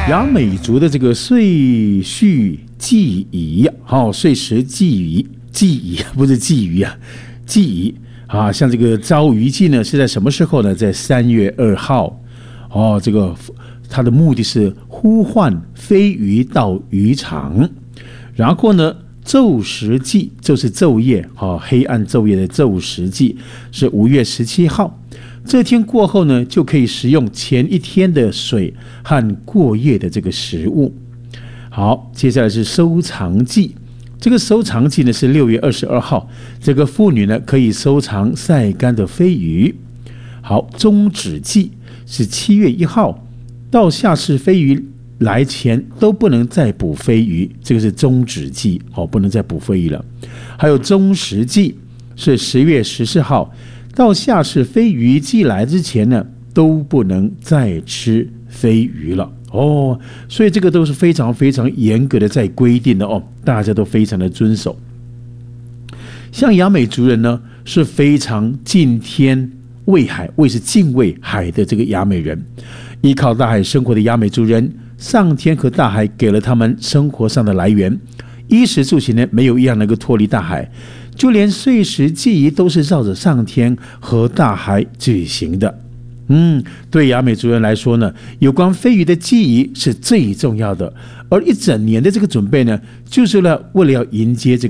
雅美族的这个岁序祭仪，岁时祭仪不是祭仪啊，祭仪啊，像这个招鱼祭呢是在什么时候呢？在3月2号，这个它的目的是呼唤飞鱼到渔场，然后呢，昼食祭就是昼夜，黑暗昼夜的昼食祭是5月17号。这天过后呢，就可以食用前一天的水和过夜的这个食物。好，接下来是收藏祭。这个收藏祭呢是6月22号，这个妇女呢可以收藏晒干的飞鱼。好，终止祭是7月1号，到下次飞鱼来前都不能再捕飞鱼，这个是终止祭，不能再捕飞鱼了。还有终食祭是10月14号。到下次飞鱼寄来之前呢，都不能再吃飞鱼了所以这个都是非常非常严格的在规定的大家都非常的遵守。像雅美族人呢，是非常敬天畏海，畏是敬畏海的这个雅美人，依靠大海生活的雅美族人，上天和大海给了他们生活上的来源，衣食住行呢，没有一样能够脱离大海。就连岁时祭仪都是绕着上天和大海举行的。对雅美族人来说呢，有关飞鱼的祭仪是最重要的，而一整年的这个准备呢，就是为了要迎接这个